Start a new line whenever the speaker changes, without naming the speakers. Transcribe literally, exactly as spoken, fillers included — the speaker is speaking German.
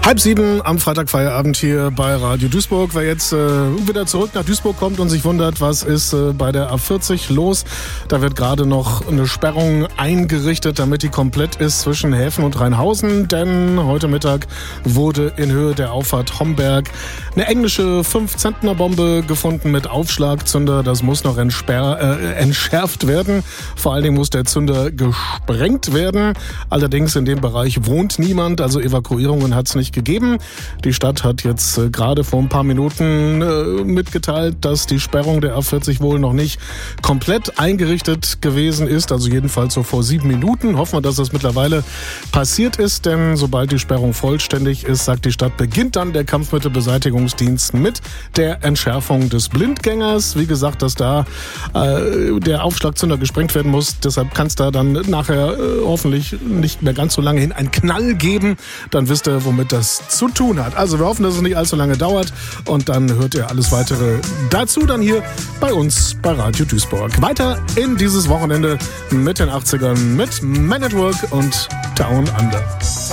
Halb sieben am Freitagfeierabend hier bei Radio Duisburg. Wer jetzt äh, wieder zurück nach Duisburg kommt und sich wundert, was ist äh, bei der A vierzig los, da wird gerade noch eine Sperrung eingerichtet, damit die komplett ist zwischen Häfen und Rheinhausen. Denn heute Mittag wurde in Höhe der Auffahrt Homberg eine englische fünf-Zentner-Bombe gefunden mit Aufschlagzünder. Das muss noch entsperr, äh, entschärft werden. Vor allen Dingen muss der Zünder gesprengt werden. Allerdings in dem Bereich wohnt niemand, also Evakuierungen hat es nicht gegeben. Die Stadt hat jetzt äh, gerade vor ein paar Minuten äh, mitgeteilt, dass die Sperrung der A vierzig wohl noch nicht komplett eingerichtet gewesen ist. Also jedenfalls so vor sieben Minuten. Hoffen wir, dass das mittlerweile passiert ist, denn sobald die Sperrung vollständig ist, sagt die Stadt, beginnt dann der Kampfmittelbeseitigungsdienst mit der Entschärfung des Blindgängers. Wie gesagt, dass da äh, der Aufschlagzünder gesprengt werden muss. Deshalb kann es da dann nachher äh, hoffentlich nicht mehr ganz so lange hin einen Knall geben. Dann wisst ihr, womit das zu tun hat. Also wir hoffen, dass es nicht allzu lange dauert und dann hört ihr alles weitere dazu dann hier bei uns bei Radio Duisburg. Weiter in dieses Wochenende mit den achtzigern mit Man at Work und Down Under.